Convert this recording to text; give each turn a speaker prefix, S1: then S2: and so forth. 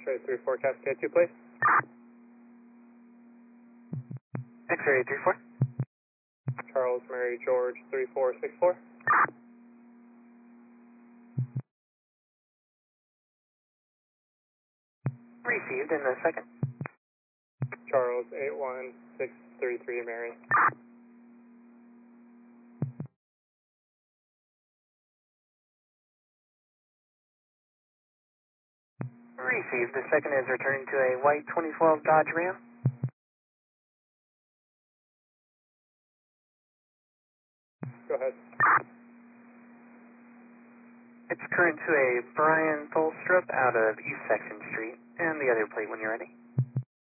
S1: X-ray 34 Cascade 2, please.
S2: X-ray 34.
S1: Charles Mary George 3464.
S2: Received in the second.
S1: Charles 81633 Mary.
S2: Received. The second is returning to a white 2012 Dodge Ram.
S1: Go ahead.
S2: It's current to a Brian Tholstrup out of East Section Street. And the other plate when you're ready.